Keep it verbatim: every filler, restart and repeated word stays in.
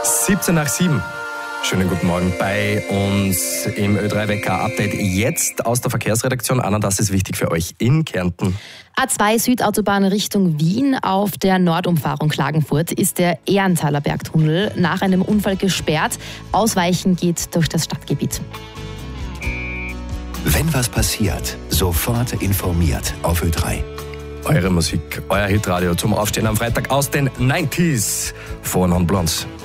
siebzehn nach sieben. Schönen guten Morgen bei uns im Ö drei Wecker Update. Jetzt aus der Verkehrsredaktion. Anna, das ist wichtig für euch in Kärnten. A zwei Südautobahn Richtung Wien. Auf der Nordumfahrung Klagenfurt ist der Ehrenthaler Bergtunnel nach einem Unfall gesperrt. Ausweichen geht durch das Stadtgebiet. Wenn was passiert, sofort informiert auf Ö drei. Eure Musik, euer Hitradio zum Aufstehen am Freitag aus den neunziger von Non Blondes.